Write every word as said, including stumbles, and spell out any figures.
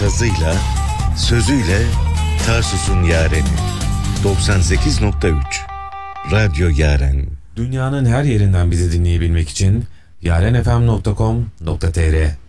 sazıyla, sözüyle Tarsus'un yareni. doksan sekiz nokta üç Radyo Yaren. Dünyanın her yerinden bizi dinleyebilmek için yarenfm nokta com nokta tr